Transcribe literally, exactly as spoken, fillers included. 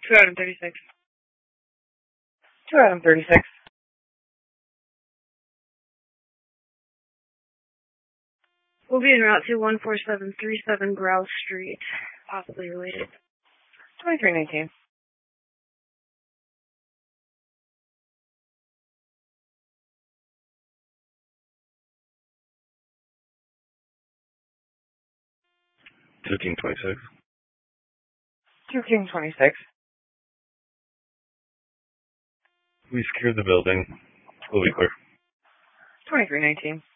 Two Adam thirty-six. Two Adam thirty-six. We'll be en route to one four seven three seven Grouse Street, possibly related. twenty-three nineteen. Two King twenty-six. Two King twenty-six. We secured the building. We'll be clear. twenty-three nineteen.